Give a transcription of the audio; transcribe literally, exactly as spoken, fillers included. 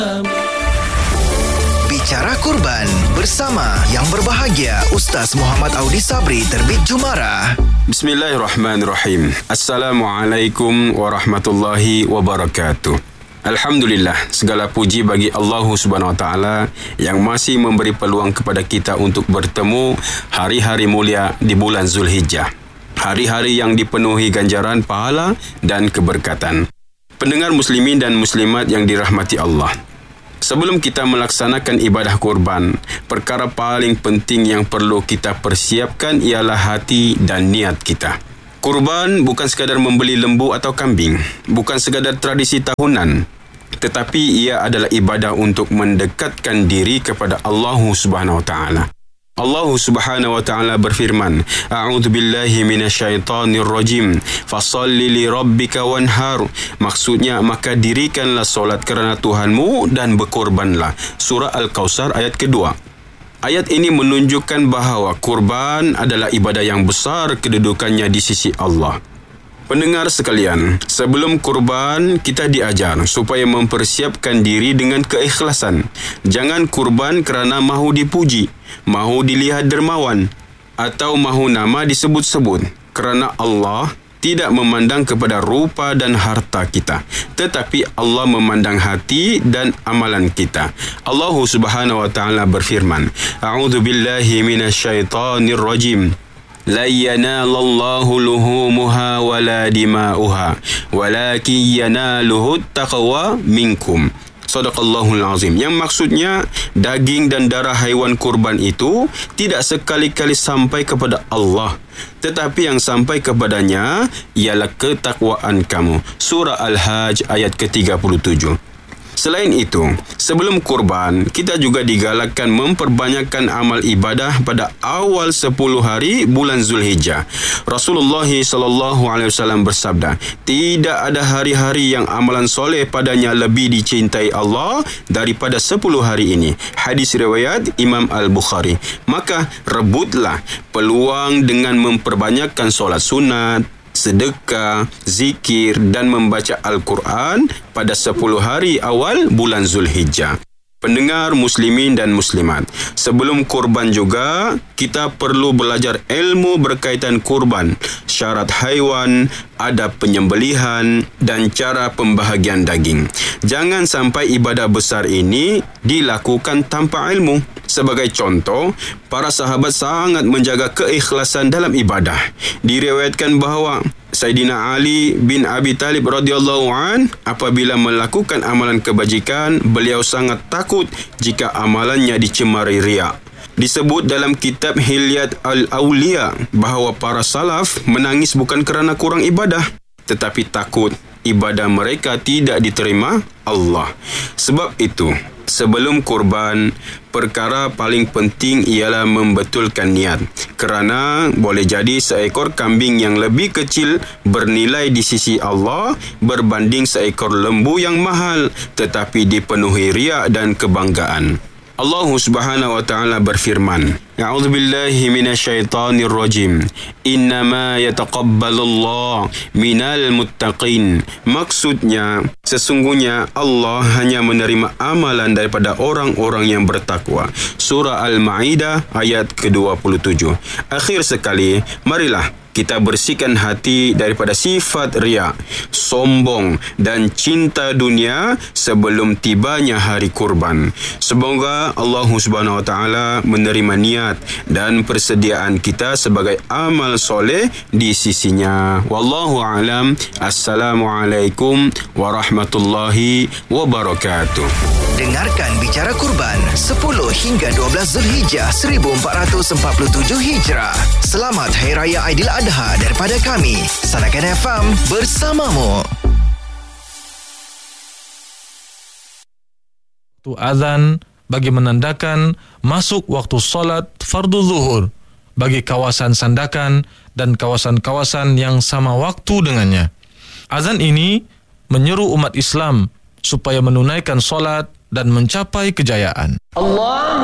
Bicara Kurban bersama yang berbahagia Ustaz Muhammad Audi Sabri, Terbit Jumarah. Bismillahirrahmanirrahim. Assalamualaikum warahmatullahi wabarakatuh. Alhamdulillah, segala puji bagi Allah Subhanahu Wa Taala yang masih memberi peluang kepada kita untuk bertemu hari-hari mulia di bulan Zulhijjah. Hari-hari yang dipenuhi ganjaran pahala dan keberkatan. Pendengar muslimin dan muslimat yang dirahmati Allah. Sebelum kita melaksanakan ibadah kurban, perkara paling penting yang perlu kita persiapkan ialah hati dan niat kita. Kurban bukan sekadar membeli lembu atau kambing, bukan sekadar tradisi tahunan, tetapi ia adalah ibadah untuk mendekatkan diri kepada Allah Subhanahu Wa Taala. Allah Subhanahu Wa Taala berfirman, A'udzu billahi minasyaitonir rajim. Fashalli li rabbika wanhar. Maksudnya, maka dirikanlah solat kerana Tuhanmu dan berkorbanlah. Surah Al-Kautsar ayat kedua. Ayat ini menunjukkan bahawa kurban adalah ibadah yang besar kedudukannya di sisi Allah. Pendengar sekalian, sebelum kurban kita diajar supaya mempersiapkan diri dengan keikhlasan. Jangan kurban kerana mahu dipuji, mahu dilihat dermawan, atau mahu nama disebut-sebut. Kerana Allah tidak memandang kepada rupa dan harta kita, tetapi Allah memandang hati dan amalan kita. Allah Subhanahu Wa Taala berfirman, A'udzu billahi minasyaitonir rajim. La yanalallahu luhumuha wala dima'uha walakin yanaluhu taqwa minkum. Sadaqallahul azim. Yang maksudnya, daging dan darah haiwan kurban itu tidak sekali-kali sampai kepada Allah, tetapi yang sampai kepadanya ialah ketakwaan kamu. Surah Al-Hajj ayat ke tiga puluh tujuh. Selain itu, sebelum kurban, kita juga digalakkan memperbanyakkan amal ibadah pada awal sepuluh hari bulan Zulhijjah. Rasulullah sallallahu alaihi wasallam bersabda, tidak ada hari-hari yang amalan soleh padanya lebih dicintai Allah daripada sepuluh hari ini. Hadis riwayat Imam Al-Bukhari. Maka rebutlah peluang dengan memperbanyakkan solat sunat, sedekah, zikir dan membaca Al-Quran pada sepuluh hari awal bulan Zulhijjah. Pendengar muslimin dan muslimat, sebelum kurban juga kita perlu belajar ilmu berkaitan kurban, syarat haiwan, adab penyembelihan dan cara pembahagian daging. Jangan sampai ibadah besar ini dilakukan tanpa ilmu. Sebagai contoh, para sahabat sangat menjaga keikhlasan dalam ibadah. Diriwayatkan bahawa Sayyidina Ali bin Abi Talib radhiyallahu an apabila melakukan amalan kebajikan, beliau sangat takut jika amalannya dicemari riya. Disebut dalam kitab Hilyat Al-Awliya bahawa para salaf menangis bukan kerana kurang ibadah, tetapi takut ibadah mereka tidak diterima Allah. Sebab itu, sebelum kurban, perkara paling penting ialah membetulkan niat. Kerana boleh jadi seekor kambing yang lebih kecil bernilai di sisi Allah berbanding seekor lembu yang mahal tetapi dipenuhi riya dan kebanggaan. Allah Subhanahu Wa Taala berfirman, A'udzu billahi minasyaitonir rajim. Innama yataqabbalullah minal muttaqin. Maksudnya, sesungguhnya Allah hanya menerima amalan daripada orang-orang yang bertakwa. Surah Al-Maidah ayat ke dua puluh tujuh. Akhir sekali, marilah kita bersihkan hati daripada sifat riya, sombong dan cinta dunia sebelum tibanya hari kurban. Semoga Allah Subhanahu Wa Taala menerima niat dan persediaan kita sebagai amal soleh di sisinya. Wallahu a'lam. Assalamualaikum warahmatullahi wabarakatuh. Dengarkan Bicara Kurban sepuluh hingga dua belas Zulhijjah seribu empat ratus empat puluh tujuh Hijrah. Selamat Hari Raya Aidiladha daripada kami, Sanakan F M bersamamu. Waktu azan bagi menandakan masuk waktu solat fardu zuhur bagi kawasan Sandakan dan kawasan-kawasan yang sama waktu dengannya. Azan ini menyeru umat Islam supaya menunaikan solat dan mencapai kejayaan. Allah